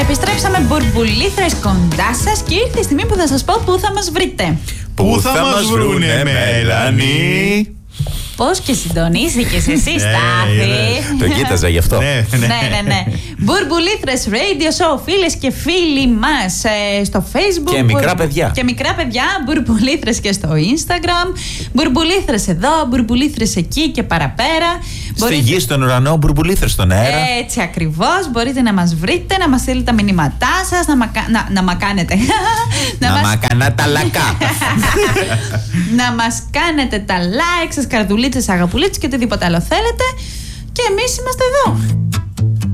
Επιστρέψαμε μπουρμπουλήθρες κοντά σας και ήρθε η στιγμή που θα σας πω πού θα μας βρείτε. Πού θα μας βρούνε, Μέλανη? Πώς και συντονίστηκες εσύ, Στάθη. Το κοίταζα γι' αυτό. Ναι. Μπουρμπουλήθρες Radio Show, φίλες και φίλοι μας στο Facebook. Και μικρά παιδιά. Και μικρά παιδιά, μπουρμπουλήθρες και στο Instagram. Μπουρμπουλήθρες εδώ, μπουρμπουλήθρες εκεί και παραπέρα. Στη γη, στον ουρανό, μπουρμπουλήθρες στον αέρα. Έτσι ακριβώς. Μπορείτε να μας βρείτε, να μας στείλετε τα μηνύματά σας, να μα κάνετε. Να μα κάνετε τα λακά. Να μας κάνετε τα like σας, καρδουλίτσες, αγαπουλίτσες και οτιδήποτε άλλο θέλετε. Και εμείς είμαστε εδώ.